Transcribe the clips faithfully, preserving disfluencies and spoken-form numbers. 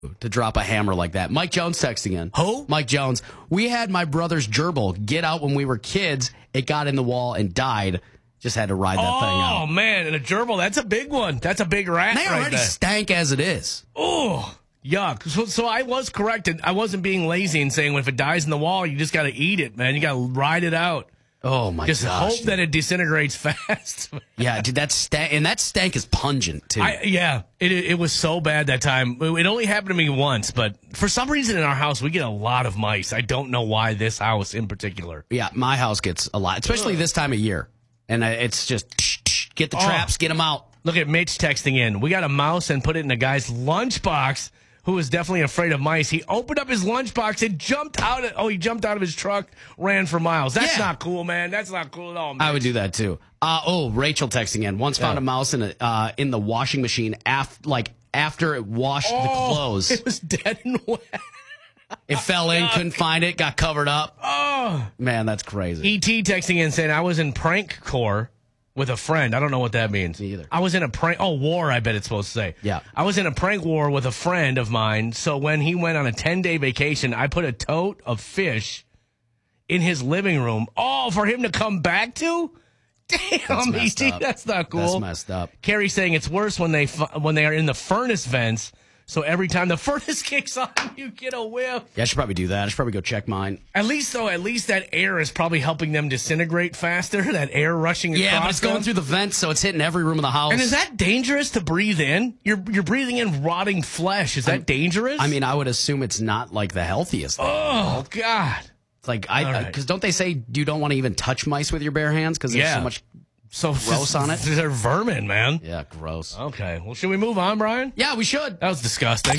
to drop a hammer like that. Mike Jones texting in. Who? Mike Jones. We had my brother's gerbil get out when we were kids. It got in the wall and died. Just had to ride that oh, thing out. Oh, man. And a gerbil, that's a big one. That's a big rat They right already there. stank as it is. Oh, yuck. So, so I was corrected. I wasn't being lazy and saying, well, if it dies in the wall, you just got to eat it, man. You got to ride it out. Oh, my Just gosh. hope that it disintegrates fast. Yeah, dude, that stank, and that stank is pungent, too. I, yeah, it it was so bad that time. It only happened to me once, but for some reason in our house, we get a lot of mice. I don't know why this house in particular. Yeah, my house gets a lot, especially this time of year. And it's just, get the Oh. traps, get them out. Look at Mitch texting in. We got a mouse and put it in a guy's lunchbox who was definitely afraid of mice. He opened up his lunchbox and jumped out of, oh, he jumped out of his truck, ran for miles. That's Yeah. not cool, man. That's not cool at all, Mitch. I would do that too. Uh, oh, Rachel texting in. Once found Yeah. a mouse in a, uh, in the washing machine after, like after it washed the Oh, clothes. It was dead and wet. It fell in, couldn't find it, got covered up. Oh. Man, that's crazy. E T texting in saying, I was in prank corps with a friend. I don't know what that means. Me either. I was in a prank. Oh, war, I bet it's supposed to say. Yeah. I was in a prank war with a friend of mine. So when he went on a ten-day vacation, I put a tote of fish in his living room. Oh, for him to come back to? Damn, E messed T, up. that's not cool. That's messed up. Carrie saying it's worse when they fu- when they are in the furnace vents. So every time the furnace kicks on, you get a whiff. Yeah, I should probably do that. I should probably go check mine. At least, though, at least that air is probably helping them disintegrate faster. That air rushing across Yeah, but it's going them. through the vents, so it's hitting every room of the house. And is that dangerous to breathe in? You're you're breathing in rotting flesh. Is that I'm- dangerous? I mean, I would assume it's not like the healthiest thing. oh God. It's like, I, All right. because don't they say you don't want to even touch mice with your bare hands because there's Yeah. so much. So Gross on it? They're vermin, man. Yeah, gross. Okay. Well, should we move on, Brian? Yeah, we should. That was disgusting.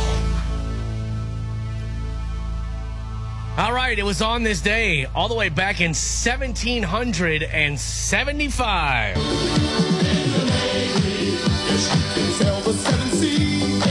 All right, it was on this day, all the way back in seventeen seventy-five. Sail the seven seas.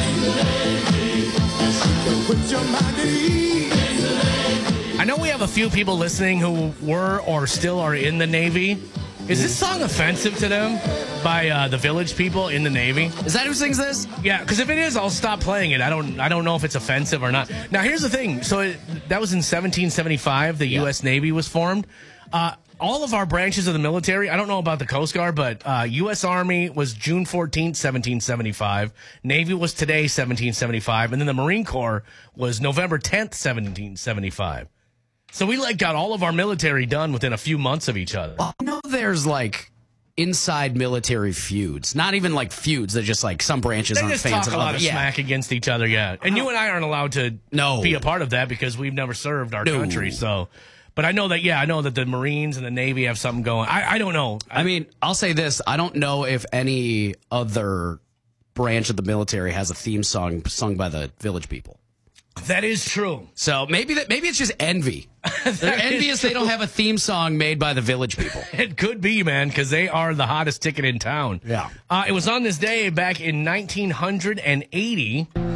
Put your mind at ease. I know we have a few people listening who were or still are in the Navy. Is this song offensive to them by uh, the Village People in the Navy? Is that who sings this? Yeah, because if it is, I'll stop playing it. I don't. I don't know if it's offensive or not. Now, here's the thing. So it, that was in seventeen seventy-five. The Yeah. U S Navy was formed. Uh, all of our branches of the military. I don't know about the Coast Guard, but uh, U S Army was June fourteenth, seventeen seventy-five. Navy was today, seventeen seventy-five, and then the Marine Corps was November tenth, seventeen seventy-five. So we like got all of our military done within a few months of each other. Well, I know there's like inside military feuds. Not even like feuds. They're just like some branches They aren't just fans talk of a lot other- of yeah. smack against each other, yeah. And you and I aren't allowed to No. be a part of that because we've never served our No. country. So, but I know that, yeah, I know that the Marines and the Navy have something going. I, I don't know. I mean, I'll say this. I don't know if any other branch of the military has a theme song sung by the Village People. That is true. So maybe that maybe it's just envy. They're is envious they don't have a theme song made by the Village People. It could be, man, because they are the hottest ticket in town. Yeah. Uh, it was on this day back in nineteen eighty.